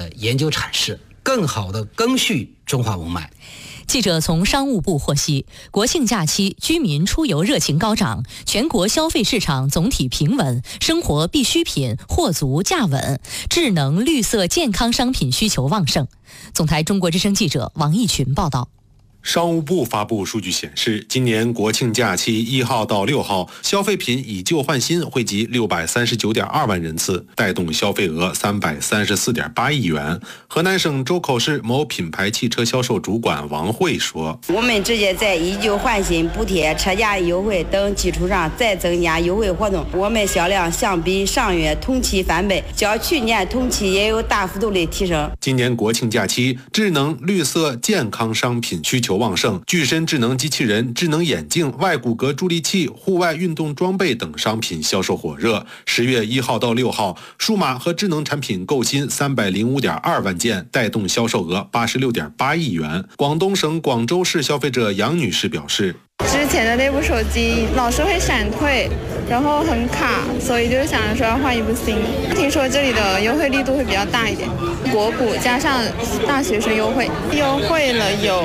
的研究阐释，更好的赓续中华文脉。 记者从商务部获悉，国庆假期居民出游热情高涨，全国消费市场总体平稳，生活必需品货足价稳，智能绿色健康商品需求旺盛。总台中国之声记者王义群报道。 商务部发布数据显示，今年国庆假期1号到6号，消费品以旧换新惠及639.2万人次，带动消费额334.8亿元。河南省周口市某品牌汽车销售主管王慧说：“ 我们直接在以旧换新补贴、车价优惠等基础上再增加优惠活动，我们销量相比上月同期翻倍，较去年同期也有大幅度的提升。” 今年国庆假期，智能、绿色、健康商品需求旺盛，具身智能机器人、智能眼镜、外骨骼助力器、户外运动装备等商品销售火热。10月1号到6号，数码和智能产品购新305.2万件，带动销售额86.8亿元。广东省广州市消费者杨女士表示， 之前的那部手机老是会闪退，然后很卡，所以就想着说要换一部新。听说这里的优惠力度会比较大一点，国股加上大学生优惠了有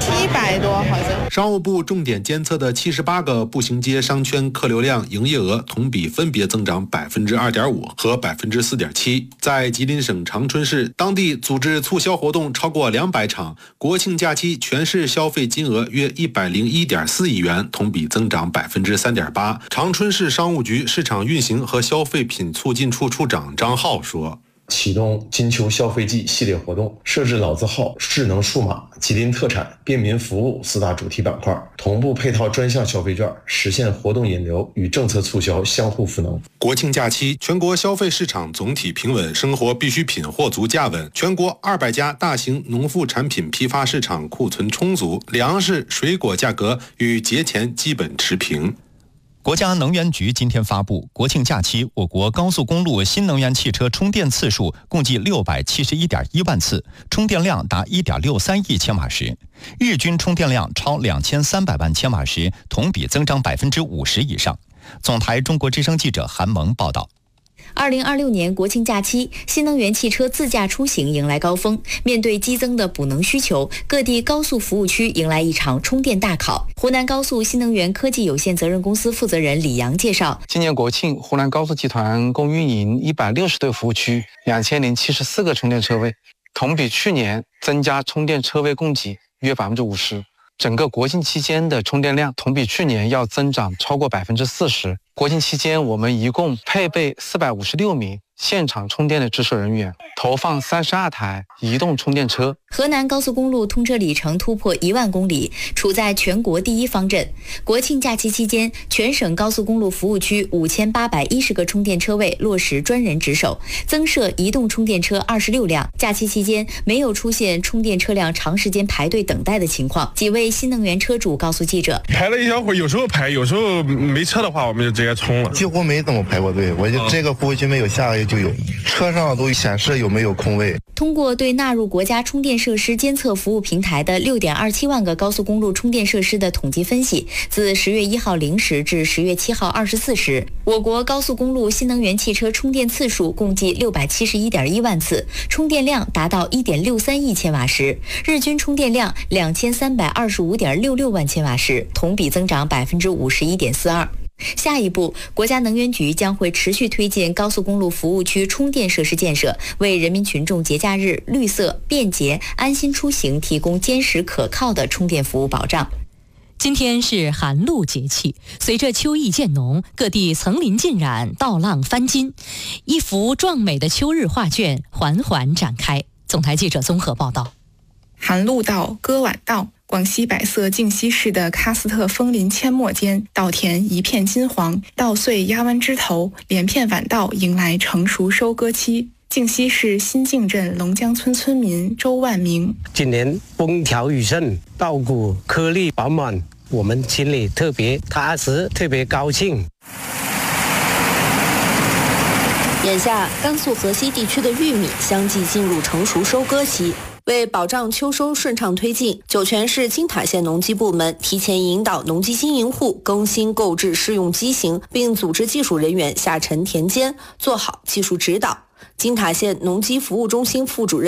700多好像。 商务部重点监测的78个步行街商圈客流量、营业额同比分别增长2.5%和4.7%。在吉林省长春市，当地组织促销活动超过200场，国庆假期全市消费金额约101.4亿元，同比增长3.8%。长春市商务局市场运行和消费品促进处处长张浩说：“ 启动金秋消费季系列活动，设置老字号、智能数码、吉林特产、便民服务4大主题板块，同步配套专项消费券，实现活动引流与政策促销相互赋能。” 国庆假期，全国消费市场总体平稳，生活必需品货足价稳。全国200家大型农副产品批发市场库存充足，粮食、水果价格与节前基本持平。 国家能源局今天发布，国庆假期我国高速公路新能源汽车充电次数共计671.1万次，充电量达1.63亿千瓦时，日均充电量超2300万千瓦时，同比增长50%以上。总台中国之声记者韩萌报道。 2026年国庆假期，新能源汽车自驾出行迎来高峰。面对激增的补能需求，各地高速服务区迎来一场充电大考。湖南高速新能源科技有限责任公司负责人李阳介绍， 今年国庆，湖南高速集团共运营160对服务区，2074个充电车位，同比去年增加充电车位供给约50%。整个国庆期间的充电量同比去年要增长超过40%。国庆期间，我们一共配备456名现场充电的值守人员，投放32台移动充电车。 河南高速公路通车里程突破1万公里，处在全国第一方阵。国庆假期期间，全省高速公路服务区5810个充电车位落实专人值守，增设移动充电车26辆。假期期间没有出现充电车辆长时间排队等待的情况。几位新能源车主告诉记者， 排了一小会儿，有时候排，有时候没车的话，我们就直接充了。 几乎没怎么排过队，我就这个服务区没有，下个月就有，车上都显示有没有空位。 通过对纳入国家充电设施监测服务平台的6.27万个高速公路充电设施的统计分析，自10月1号0时至10月7号24时，我国高速公路新能源汽车充电次数共计671.1万次，充电量达到1.63亿千瓦时，日均充电量2325.66万千瓦时，同比增长51.42%。下一步，国家能源局将会持续推进高速公路服务区充电设施建设，为人民群众节假日绿色、便捷、安心出行提供坚实可靠的充电服务保障。今天是寒露节气，随着秋意渐浓，各地层林尽染，稻浪翻金，一幅壮美的秋日画卷缓缓展开。总台记者综合报道。 寒露到，割晚到。广西百色靖西市的喀斯特枫林阡陌间，稻田一片金黄，稻穗压弯枝头，连片晚稻迎来成熟收割期。靖西市新靖镇龙江村村民周万明： 今年风调雨顺，稻谷颗粒饱满，我们心里特别踏实，特别高兴。 眼下，甘肃河西地区的玉米相继进入成熟收割期。为保障秋收顺畅推进，酒泉市金塔县农机部门提前引导农机经营户更新购置适用机型，并组织技术人员下沉田间，做好技术指导。金塔县农机服务中心副主任